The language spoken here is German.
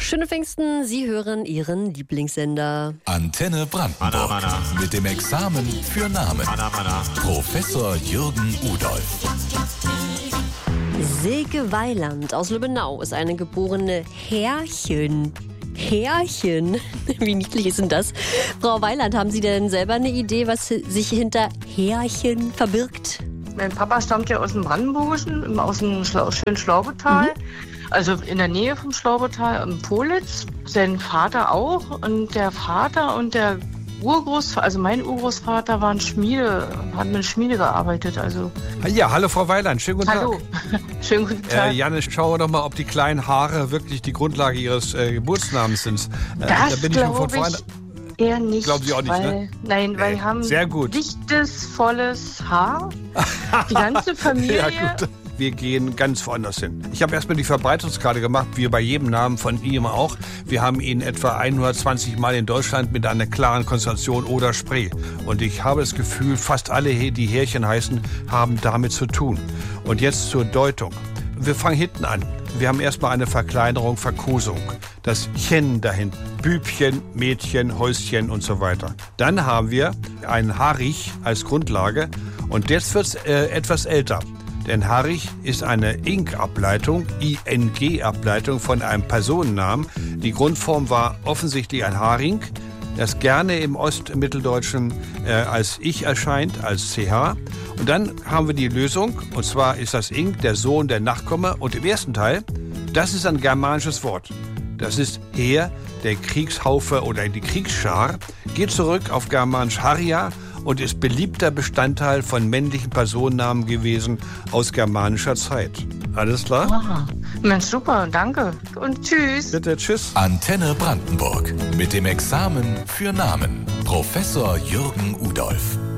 Schöne Pfingsten, Sie hören Ihren Lieblingssender. Antenne Brandenburg. Mit dem Examen für Namen. Professor Jürgen Udolph. Silke Weiland aus Lübbenau ist eine geborene Härchen. Härchen. Wie niedlich ist denn das? Frau Weiland, haben Sie denn selber eine Idee, was sich hinter Härchen verbirgt? Mein Papa stammt ja aus dem Brandenburgischen, aus dem schönen Schlaubetal. Also in der Nähe vom Schlaubetal im Politz. Sein Vater auch. Und der Vater und der Urgroßvater, also mein Urgroßvater, waren hat mit Schmiede gearbeitet. Also. Ja, hallo Frau Weiland, schönen guten Hallo. Tag. Schönen guten Tag. Janne, schauen wir doch mal, ob die kleinen Haare wirklich die Grundlage Ihres Geburtsnamens sind. Das glaube ich eher nicht. Glauben Sie auch nicht, ne? Nein, weil wir haben sehr gut. dichtes, volles Haar. Die ganze Familie. Ja, gut. Wir gehen ganz woanders hin. Ich habe erstmal die Verbreitungskarte gemacht, wie bei jedem Namen von ihm auch. Wir haben ihn etwa 120 Mal in Deutschland mit einer klaren Konstellation oder Spree. Und ich habe das Gefühl, fast alle, die Härchen heißen, haben damit zu tun. Und jetzt zur Deutung. Wir fangen hinten an. Wir haben erstmal eine Verkleinerung, Verkosung. Das Chen dahin. Bübchen, Mädchen, Häuschen und so weiter. Dann haben wir ein Harich als Grundlage. Und jetzt wird es etwas älter. Denn Harich ist eine Ing-Ableitung, ING-Ableitung von einem Personennamen. Die Grundform war offensichtlich ein Haring, das gerne im Ostmitteldeutschen als Ich erscheint, als CH. Und dann haben wir die Lösung, und zwar ist das Ing der Sohn, der Nachkomme. Und im ersten Teil, das ist ein germanisches Wort. Das ist Heer, der Kriegshaufe oder die Kriegsschar, geht zurück auf germanisch Harja und ist beliebter Bestandteil von männlichen Personennamen gewesen aus germanischer Zeit. Alles klar? Ah, Mensch, super, danke. Und tschüss. Bitte, tschüss. Antenne Brandenburg. Mit dem Examen für Namen. Professor Jürgen Udolph.